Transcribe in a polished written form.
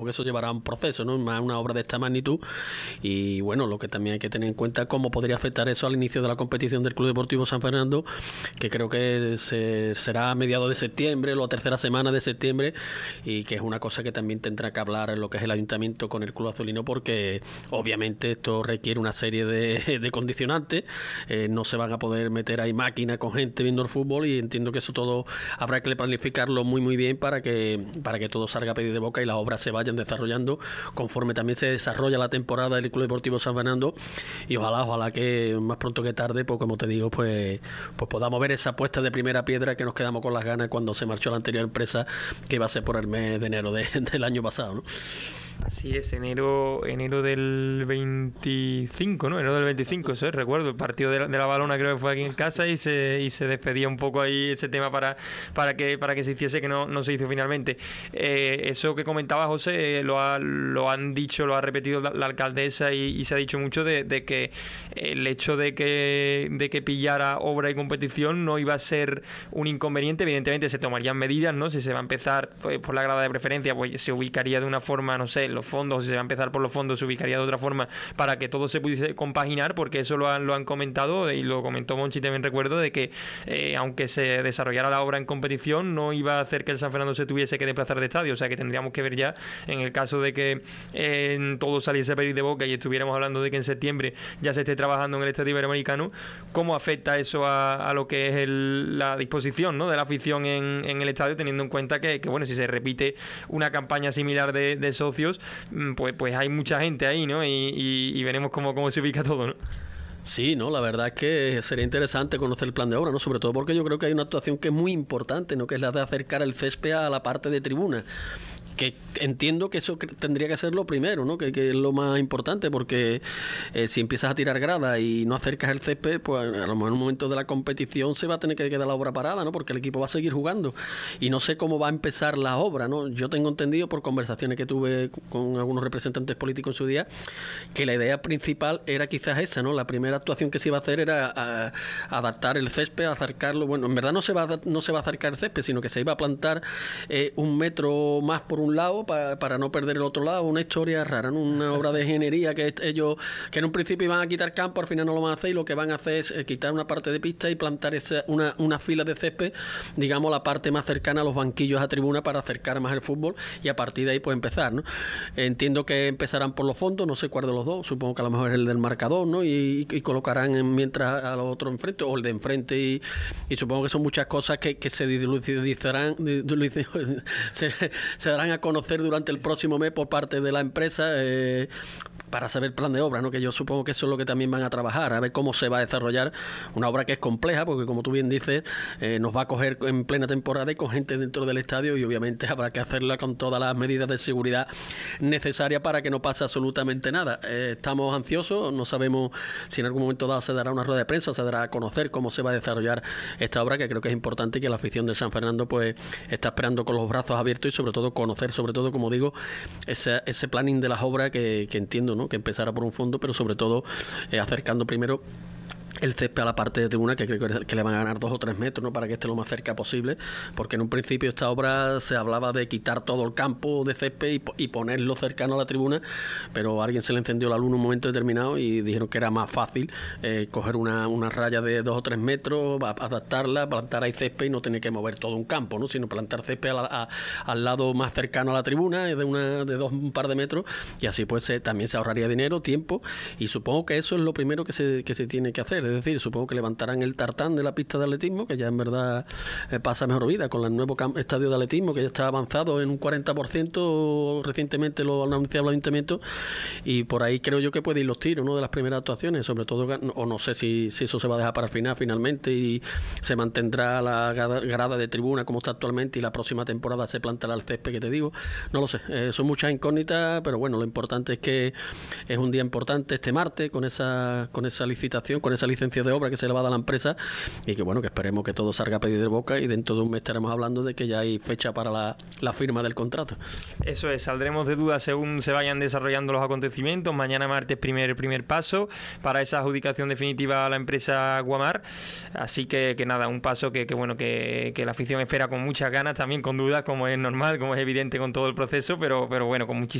que eso llevará un proceso, ¿no? Más una obra de esta magnitud. Y bueno, lo que también hay que tener en cuenta es cómo podría afectar eso al inicio de la competición del Club Deportivo San Fernando, que creo que será a mediados de septiembre, la tercera semana de septiembre, y que es una cosa que también tendrá que hablar en lo que es el ayuntamiento con el Club Azulino, porque obviamente esto requiere una serie de condicionantes. No se van a poder meter ahí máquinas con gente viendo el fútbol, y entiendo que eso todo habrá que planificarlo muy bien para que todo salga a pedir de boca y las obras se vayan desarrollando conforme también se desarrolla la temporada del Club Deportivo San Fernando. Y ojalá que más pronto que tarde, pues como te digo, pues podamos ver esa puesta de primera piedra que nos quedamos con las ganas cuando se marchó la anterior empresa, que iba a ser por el mes de enero del año pasado, ¿no? Así es, enero del 25, ¿no? Enero del 25, eso es, recuerdo, el partido de la Balona creo que fue aquí en casa, y se despedía un poco ahí ese tema para que se hiciese, que no se hizo finalmente. Eso que comentaba José, lo han dicho, lo ha repetido la alcaldesa, y se ha dicho mucho de que el hecho de que pillara obra y competición no iba a ser un inconveniente. Evidentemente se tomarían medidas, ¿no? Si se va a empezar por la grada de preferencia, pues se ubicaría de una forma, no sé, los fondos, si se va a empezar por los fondos, se ubicaría de otra forma para que todo se pudiese compaginar, porque eso lo han comentado, y lo comentó Monchi también, recuerdo, de que aunque se desarrollara la obra en competición, no iba a hacer que el San Fernando se tuviese que desplazar de estadio. O sea que tendríamos que ver ya, en el caso de que todo saliese a pedir de boca y estuviéramos hablando de que en septiembre ya se esté trabajando en el Estadio Iberoamericano, cómo afecta eso a lo que es la disposición, ¿no?, de la afición en el estadio, teniendo en cuenta que bueno, si se repite una campaña similar de socios, pues hay mucha gente ahí, ¿no? Y veremos cómo se ubica todo, ¿no? Sí, no, la verdad es que sería interesante conocer el plan de obra, ¿no? Sobre todo porque yo creo que hay una actuación que es muy importante, ¿no? Que es la de acercar el césped a la parte de tribuna, que entiendo que eso tendría que ser lo primero, ¿no? Que es lo más importante, porque si empiezas a tirar gradas y no acercas el césped, pues a lo mejor en un momento de la competición se va a tener que quedar la obra parada, ¿no? Porque el equipo va a seguir jugando y no sé cómo va a empezar la obra, ¿no? Yo tengo entendido por conversaciones que tuve con algunos representantes políticos en su día, que la idea principal era quizás esa, ¿no? La primera actuación que se iba a hacer era adaptar el césped, acercarlo. Bueno, en verdad no se va a acercar el césped, sino que se iba a plantar 1 metro más por un lado para no perder el otro lado. Una historia rara, ¿no? Una obra de ingeniería que ellos, que en un principio iban a quitar campo, al final no lo van a hacer, y lo que van a hacer es quitar una parte de pista y plantar una fila de césped, digamos la parte más cercana a los banquillos a tribuna, para acercar más el fútbol, y a partir de ahí pues empezar, ¿no? Entiendo que empezarán por los fondos, no sé cuál de los dos, supongo que a lo mejor es el del marcador, ¿no? Y colocarán mientras a los otros enfrente, o el de enfrente, y supongo que son muchas cosas que se dilucidarán, se darán a conocer durante el próximo mes por parte de la empresa, para saber el plan de obra, ¿no? Que yo supongo que eso es lo que también van a trabajar, a ver cómo se va a desarrollar una obra que es compleja, porque como tú bien dices, nos va a coger en plena temporada y con gente dentro del estadio, y obviamente habrá que hacerla con todas las medidas de seguridad necesarias para que no pase absolutamente nada. Estamos ansiosos, no sabemos si en algún momento dado se dará una rueda de prensa, se dará a conocer cómo se va a desarrollar esta obra, que creo que es importante, y que la afición de San Fernando pues está esperando con los brazos abiertos, y sobre todo conocer, como digo, ese planning de las obras, que entiendo, ¿no? Que empezara por un fondo, pero sobre todo acercando primero el césped a la parte de tribuna, que creo que le van a ganar 2 o 3 metros, ¿no? Para que esté lo más cerca posible, porque en un principio esta obra se hablaba de quitar todo el campo de césped y ponerlo cercano a la tribuna, pero a alguien se le encendió la luz en un momento determinado y dijeron que era más fácil coger una raya de 2 o 3 metros, adaptarla, plantar ahí césped y no tener que mover todo un campo, ¿no? Sino plantar césped al lado más cercano a la tribuna, de un par de metros, y así pues también se ahorraría dinero, tiempo, y supongo que eso es lo primero que se tiene que hacer. Es decir, supongo que levantarán el tartán de la pista de atletismo, que ya en verdad pasa mejor vida con el nuevo estadio de atletismo, que ya está avanzado en un 40%, recientemente lo han anunciado el ayuntamiento, y por ahí creo yo que puede ir los tiros, ¿no? De las primeras actuaciones, sobre todo, o no sé si eso se va a dejar para el final finalmente, y se mantendrá la grada de tribuna como está actualmente, y la próxima temporada se plantará el césped, que te digo, no lo sé, son muchas incógnitas, pero bueno, lo importante es que es un día importante este martes, con esa licitación, con esa licencia de obra que se le va a dar a la empresa, y que bueno, que esperemos que todo salga a pedir de boca, y dentro de un mes estaremos hablando de que ya hay fecha para la firma del contrato. Eso es, saldremos de dudas según se vayan desarrollando los acontecimientos. Mañana martes primer paso para esa adjudicación definitiva a la empresa Guamar, así que nada, un paso que bueno, que la afición espera con muchas ganas, también con dudas, como es normal, como es evidente con todo el proceso, pero bueno, con muchísimas